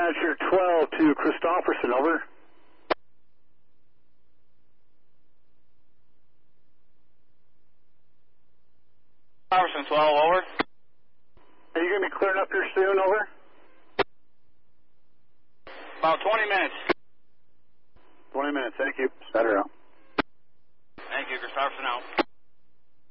Azure 12 to Christofferson, over. Christofferson 12, over. Are you going to be clearing up here soon, over? About 20 minutes. 20 minutes, thank you. Better out. Thank you, Christofferson out.